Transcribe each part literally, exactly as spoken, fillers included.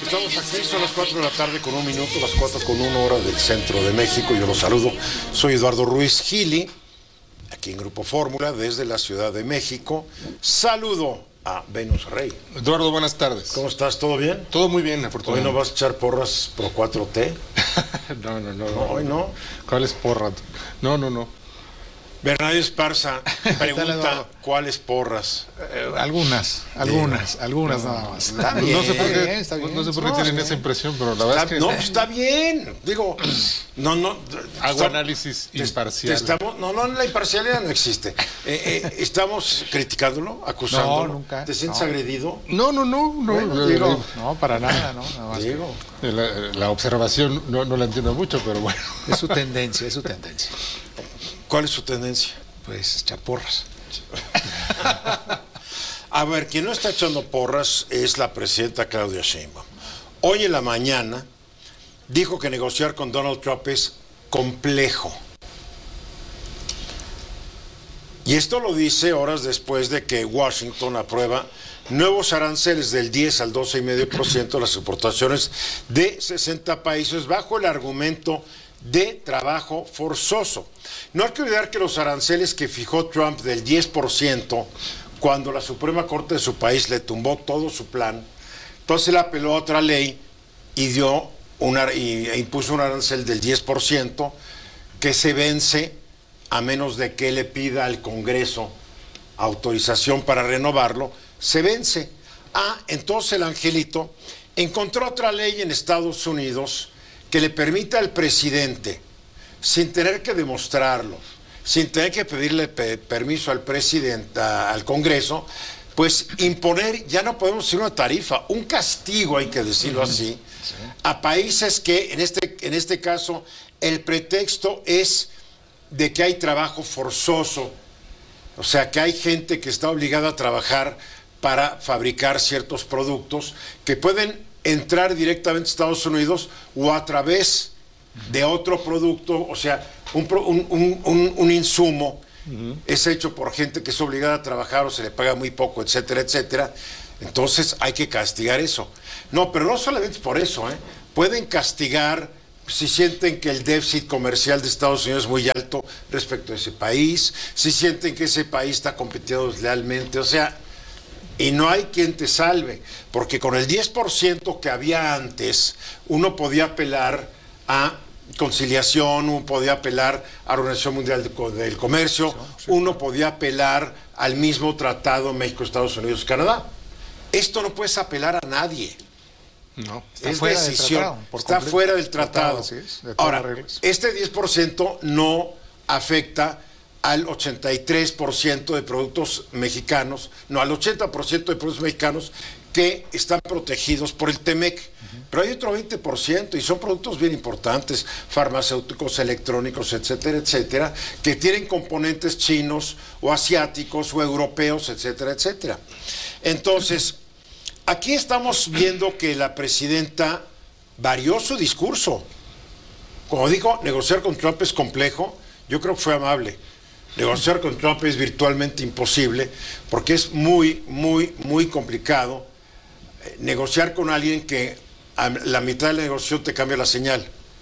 Estamos aquí, son las cuatro de la tarde con un minuto, las cuatro con una hora del centro de México. Yo los saludo, soy Eduardo Ruiz Gili, aquí en Grupo Fórmula, desde la Ciudad de México. Saludo a Venus Rey. Eduardo, buenas tardes. ¿Cómo estás? ¿Todo bien? Todo muy bien, ¿Hoy afortunadamente. no vas a echar porras pro cuatro T? no, no, no, No, hoy no. ¿Cuál es porra? No, no, no. Bernardo Esparza pregunta, Eduardo? ¿cuáles porras? Eh, algunas, algunas, Digo, algunas no, nada más. está No bien, sé por qué, bien, está bien. no sé por qué No, tienen está esa bien. impresión, pero la verdad Está, es que no, está bien. Digo, no, no. hago está- análisis te- imparcial. te estamos, no, no, la imparcialidad no existe. Eh, eh, estamos criticándolo, acusándolo. No, nunca. ¿Te sientes No. agredido? No, no, no, no. Bueno, eh, digo, No, para nada, ¿no? Nada más. Diego. eh, la, la observación no, no la entiendo mucho, pero bueno. Es su tendencia, es su tendencia. ¿Cuál es su tendencia? Pues chaporras. A ver, quien no está echando porras es la presidenta Claudia Sheinbaum. Hoy en la mañana dijo que negociar con Donald Trump es complejo. Y esto lo dice horas después de que Washington aprueba nuevos aranceles del diez al doce coma cinco por ciento de las exportaciones de sesenta países bajo el argumento de trabajo forzoso. No hay que olvidar que los aranceles que fijó Trump del diez por ciento, cuando la Suprema Corte de su país le tumbó todo su plan, entonces él apeló a otra ley y dio una, y, e impuso un arancel del diez por ciento que se vence a menos de que le pida al Congreso autorización para renovarlo, se vence. Ah, entonces el angelito encontró otra ley en Estados Unidos que le permita al presidente, sin tener que demostrarlo, sin tener que pedirle pe- permiso al presidente, a- al Congreso, pues imponer, ya no podemos decir una tarifa, un castigo, hay que decirlo así, a países que en este, en este caso el pretexto es de que hay trabajo forzoso, o sea que hay gente que está obligada a trabajar para fabricar ciertos productos que pueden entrar directamente a Estados Unidos o a través de otro producto, o sea, un, pro- un, un, un, un insumo uh-huh. es hecho por gente que es obligada a trabajar o se le paga muy poco, etcétera, etcétera. Entonces hay que castigar eso. No, pero no solamente es por eso, ¿eh? Pueden castigar si sienten que el déficit comercial de Estados Unidos es muy alto respecto a ese país, si sienten que ese país está compitiendo deslealmente, o sea, y no hay quien te salve, porque con el diez por ciento que había antes, uno podía apelar a conciliación, uno podía apelar a la Organización Mundial del Comercio, uno podía apelar al mismo tratado México, Estados Unidos, Canadá. Esto no puedes apelar a nadie. No. Está Es fuera del decisión, tratado, por está completo. fuera del tratado. Tratado, así es, de todas las Ahora, reglas. este diez por ciento no afecta al ochenta y tres por ciento de productos mexicanos, no, al ochenta por ciento de productos mexicanos que están protegidos por el TEMEC. Uh-huh. Pero hay otro veinte por ciento y son productos bien importantes, farmacéuticos, electrónicos, etcétera, etcétera, que tienen componentes chinos o asiáticos o europeos, etcétera, etcétera. Entonces, aquí estamos viendo que la presidenta varió su discurso. Como dijo, negociar con Trump es complejo, yo creo que fue amable. Negociar con Trump es virtualmente imposible porque es muy, muy, muy complicado eh, negociar con alguien que a la mitad de la negociación te cambia la señal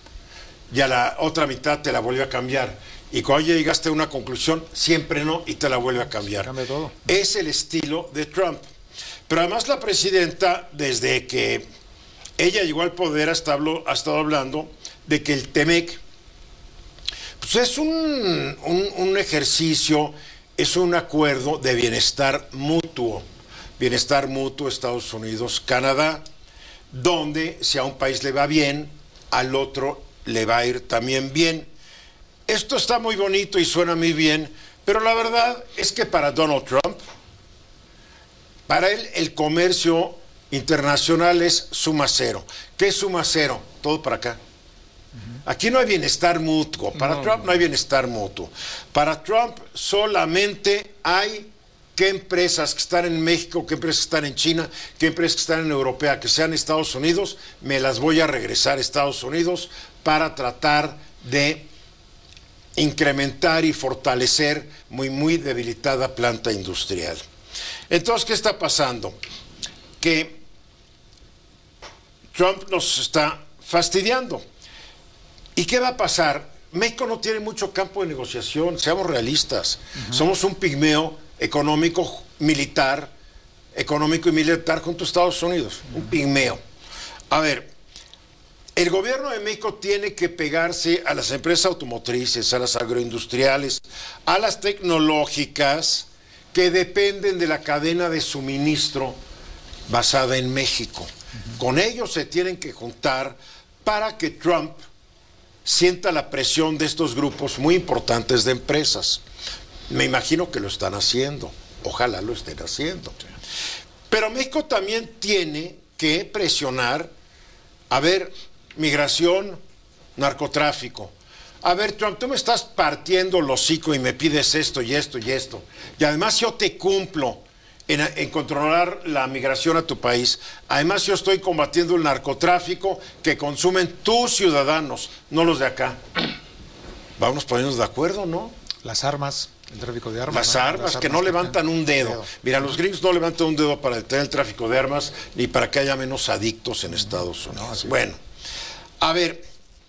y a la otra mitad te la vuelve a cambiar. Y cuando ya llegaste a una conclusión, siempre no, y te la vuelve a cambiar. Cambia todo. Es el estilo de Trump. Pero además la presidenta, desde que ella llegó al poder, hasta habló, ha estado hablando de que el TEMEC pues es un, un, un ejercicio, es un acuerdo de bienestar mutuo. Bienestar mutuo Estados Unidos, Canadá, donde si a un país le va bien, al otro le va a ir también bien. Esto está muy bonito y suena muy bien, pero la verdad es que para Donald Trump, para él el comercio internacional es suma cero. ¿Qué es suma cero? Todo para acá. Aquí no hay bienestar mutuo. Para no, Trump no hay bienestar mutuo. Para Trump solamente hay qué empresas que están en México, qué empresas que están en China, qué empresas que están en Europa, que sean Estados Unidos, me las voy a regresar a Estados Unidos para tratar de incrementar y fortalecer muy, muy debilitada planta industrial. Entonces, ¿qué está pasando? Que Trump nos está fastidiando. ¿Y qué va a pasar? México no tiene mucho campo de negociación, seamos realistas. Uh-huh. Somos un pigmeo económico, militar, económico y militar junto a Estados Unidos. Uh-huh. Un pigmeo. A ver, el gobierno de México tiene que pegarse a las empresas automotrices, a las agroindustriales, a las tecnológicas que dependen de la cadena de suministro basada en México. Uh-huh. Con ellos se tienen que juntar para que Trump sienta la presión de estos grupos muy importantes de empresas. Me imagino que lo están haciendo. Ojalá lo estén haciendo. Pero México también tiene que presionar, a ver, migración, narcotráfico. A ver, Trump, tú me estás partiendo el hocico y me pides esto y esto y esto. Y además yo te cumplo en, en controlar la migración a tu país. Además yo estoy combatiendo el narcotráfico que consumen tus ciudadanos, no los de acá. Vamos a ponernos de acuerdo, ¿no? Las armas, el tráfico de armas. Las ¿no? armas, Las que armas no levantan un dedo. dedo. Mira, los gringos no levantan un dedo para detener el tráfico de armas ni para que haya menos adictos en Estados Unidos. No, bueno, a ver,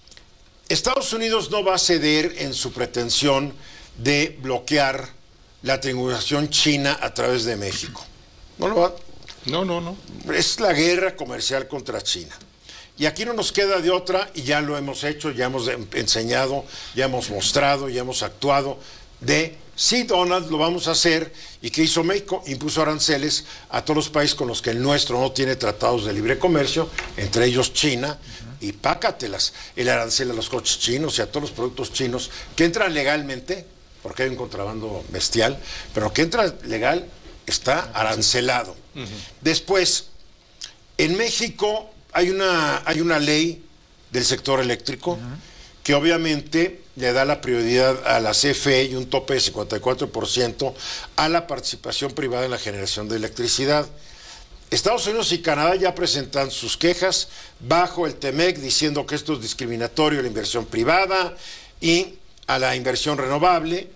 Estados Unidos no va a ceder en su pretensión de bloquear la triangulación china a través de México. No lo va. No, no, no. Es la guerra comercial contra China. Y aquí no nos queda de otra, y ya lo hemos hecho, ya hemos enseñado, ya hemos mostrado, ya hemos actuado, de sí, Donald, lo vamos a hacer. ¿Y qué hizo México? Impuso aranceles a todos los países con los que el nuestro no tiene tratados de libre comercio, entre ellos China, uh-huh. y pácatelas. El arancel a los coches chinos y a todos los productos chinos que entran legalmente, porque hay un contrabando bestial, pero que entra legal está arancelado. Uh-huh. Después, en México hay una, hay una ley del sector eléctrico uh-huh. que obviamente le da la prioridad a la C F E y un tope de cincuenta y cuatro por ciento a la participación privada en la generación de electricidad. Estados Unidos y Canadá ya presentan sus quejas bajo el T M E C diciendo que esto es discriminatorio a la inversión privada y a la inversión renovable,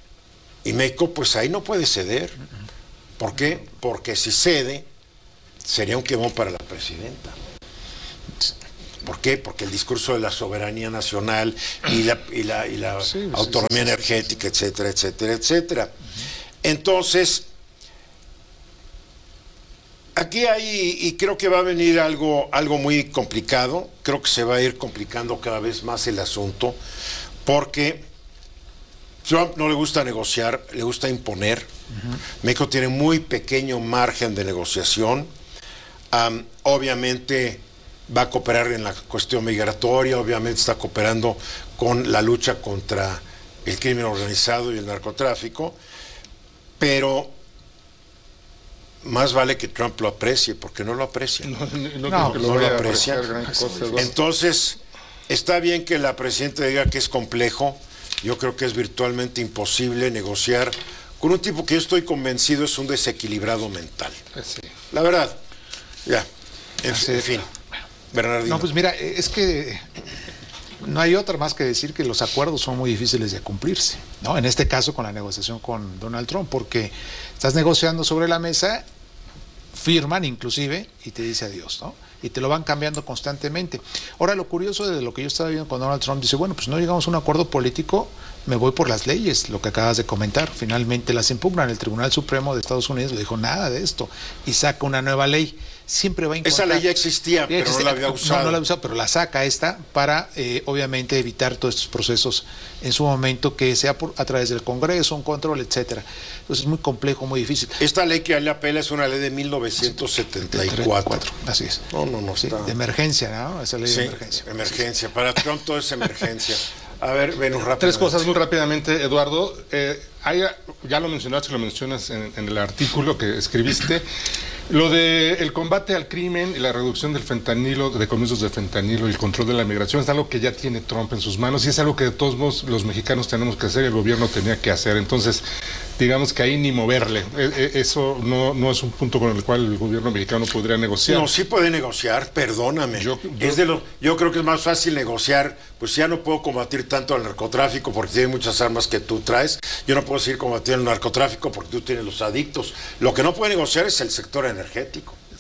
y México pues ahí no puede ceder. ¿Por qué? Porque si cede sería un quemón para la presidenta. ¿Por qué? Porque el discurso de la soberanía nacional y la, y la, y la sí, autonomía sí, sí, energética, etcétera, etcétera, etcétera. Entonces, aquí hay, y creo que va a venir algo, algo muy complicado, creo que se va a ir complicando cada vez más el asunto, porque Trump no le gusta negociar, le gusta imponer. Uh-huh. México tiene muy pequeño margen de negociación. Um, obviamente va a cooperar en la cuestión migratoria, obviamente está cooperando con la lucha contra el crimen organizado y el narcotráfico, pero más vale que Trump lo aprecie, porque no lo aprecia. No, no, no, no lo aprecia. Entonces, está bien que la presidenta diga que es complejo. Yo creo que es virtualmente imposible negociar con un tipo que yo estoy convencido es un desequilibrado mental. Sí. La verdad, ya, en, en fin. Bernardino. No, pues mira, es que no hay otra más que decir que los acuerdos son muy difíciles de cumplirse, ¿no? En este caso con la negociación con Donald Trump, porque estás negociando sobre la mesa, firman inclusive y te dice adiós, ¿no? Y te lo van cambiando constantemente. Ahora, lo curioso de lo que yo estaba viendo con Donald Trump, dice, bueno, pues no llegamos a un acuerdo político, me voy por las leyes, lo que acabas de comentar. Finalmente las impugnan. El Tribunal Supremo de Estados Unidos le dijo nada de esto y saca una nueva ley. Siempre va a encontrar... Esa ley ya existía, ya pero existía, no la había usado. No, no la había usado, pero la saca esta para, eh, obviamente, evitar todos estos procesos en su momento, que sea por, a través del Congreso, un control, etcétera. Entonces es muy complejo, muy difícil. Esta ley que él apela es una ley de mil novecientos setenta y cuatro. Así es. No, no, no. Sí, está... de emergencia, ¿no? Esa ley sí, de emergencia. emergencia. Para Trump todo es emergencia. A ver, ven rápido. Tres cosas muy rápidamente, Eduardo. Eh, hay, ya lo mencionaste, lo mencionas en, en el artículo que escribiste. Lo de el combate al crimen y la reducción del fentanilo, de comienzos de fentanilo y el control de la migración es algo que ya tiene Trump en sus manos y es algo que de todos modos los mexicanos tenemos que hacer y el gobierno tenía que hacer. Entonces, digamos que ahí ni moverle. Eso no, no es un punto con el cual el gobierno mexicano podría negociar. No, sí puede negociar, perdóname. Yo, yo, es de lo, yo creo que es más fácil negociar, pues ya no puedo combatir tanto al narcotráfico porque tiene muchas armas que tú traes. Yo no puedo seguir combatiendo el narcotráfico porque tú tienes los adictos. Lo que no puede negociar es el sector energético.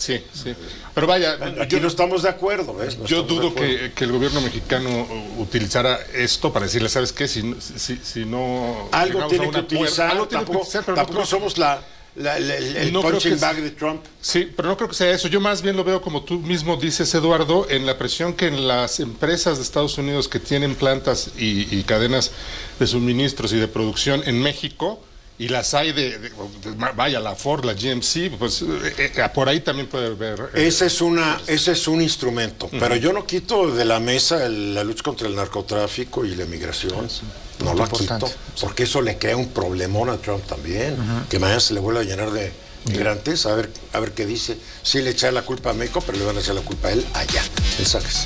Sí, sí. Pero vaya, aquí yo, no estamos de acuerdo, ¿ves? No yo estamos dudo de acuerdo. que, que el gobierno mexicano utilizara esto para decirle, ¿sabes qué? Si, si, si no... Algo tiene que utilizar, algo tiene tampoco, que utilizar, pero tampoco no creo, somos la, la, la- el, el no creo punching que bag es- de Trump. Sí, pero no creo que sea eso. Yo más bien lo veo como tú mismo dices, Eduardo, en la presión que en las empresas de Estados Unidos que tienen plantas y, y cadenas de suministros y de producción en México, y las hay de, de- de- vaya, la Ford, la G M C, pues eh, eh, por ahí también puede haber... eh, Ese es, una, ese es un instrumento, pero yo no quito de la mesa el- la lucha contra el narcotráfico y la migración. No lo importante, quito, porque eso le crea un problemón a Trump también, que mañana se le vuelve a llenar de migrantes, a ver, a ver qué dice. Sí le echa la culpa a México, pero le van a echar la culpa a él allá. Mensajes.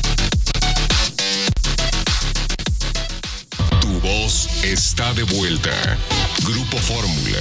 Tu voz está de vuelta. Grupo Fórmula.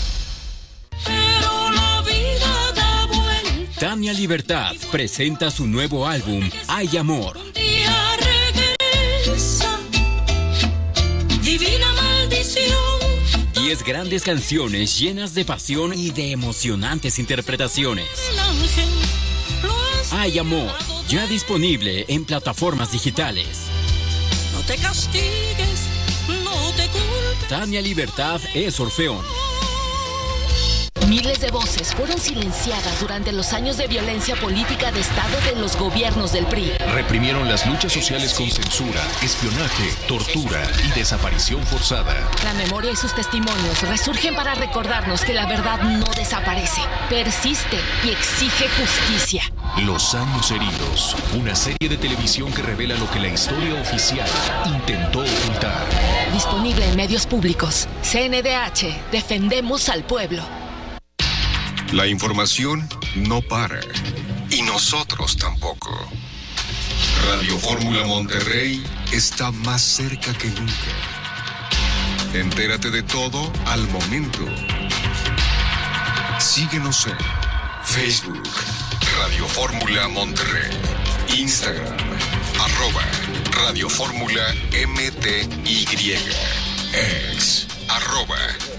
Pero la vida da vuelta. Tania Libertad presenta su nuevo álbum, Hay Amor. Un día regresa. Divina maldición. Diez grandes canciones llenas de pasión y de emocionantes interpretaciones. El ángel lo has Hay Amor, llevado ya de- disponible en plataformas digitales. No te castigues, no te culpes. Tania Libertad es Orfeón. Miles de voces fueron silenciadas durante los años de violencia política de Estado de los gobiernos del P R I. Reprimieron las luchas sociales con censura, espionaje, tortura y desaparición forzada. La memoria y sus testimonios resurgen para recordarnos que la verdad no desaparece, persiste y exige justicia. Los años heridos. Una serie de televisión que revela lo que la historia oficial intentó ocultar. Disponible en medios públicos. C N D H, defendemos al pueblo. La información no para. Y nosotros tampoco. Radio Fórmula Monterrey está más cerca que nunca. Entérate de todo al momento. Síguenos en Facebook, Radio Fórmula Monterrey, Instagram, arroba Radio Fórmula M T Y, ex, arroba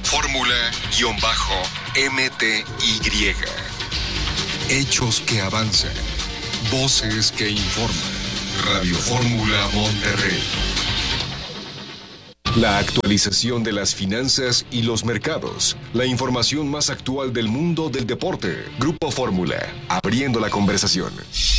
Fórmula-M T Y. Hechos que avanzan, voces que informan. Radio Fórmula Monterrey. La actualización de las finanzas y los mercados. La información más actual del mundo del deporte. Grupo Fórmula, abriendo la conversación.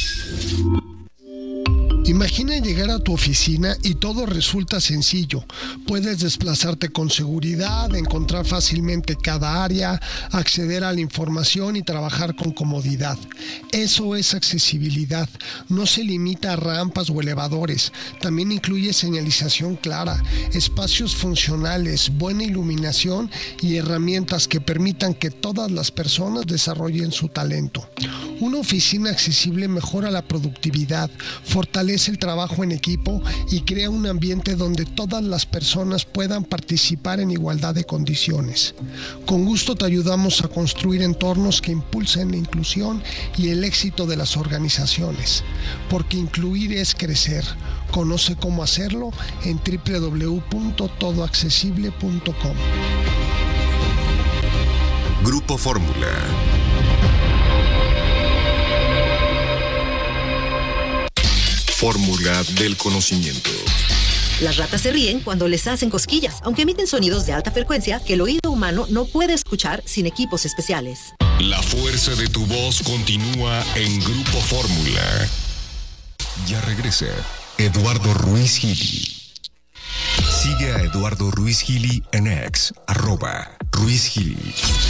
Imagina llegar a tu oficina y todo resulta sencillo. Puedes desplazarte con seguridad, encontrar fácilmente cada área, acceder a la información y trabajar con comodidad. Eso es accesibilidad. No se limita a rampas o elevadores. También incluye señalización clara, espacios funcionales, buena iluminación y herramientas que permitan que todas las personas desarrollen su talento. Una oficina accesible mejora la productividad, fortalece el trabajo en equipo y crea un ambiente donde todas las personas puedan participar en igualdad de condiciones. Con gusto te ayudamos a construir entornos que impulsen la inclusión y el éxito de las organizaciones, porque incluir es crecer. Conoce cómo hacerlo en doble u doble u doble u punto todo accesible punto com. Grupo Fórmula. Fórmula del conocimiento. Las ratas se ríen cuando les hacen cosquillas, aunque emiten sonidos de alta frecuencia que el oído humano no puede escuchar sin equipos especiales. La fuerza de tu voz continúa en Grupo Fórmula. Ya regresa Eduardo Ruiz Gili. Sigue a Eduardo Ruiz Gili en ex, arroba Ruiz Gili.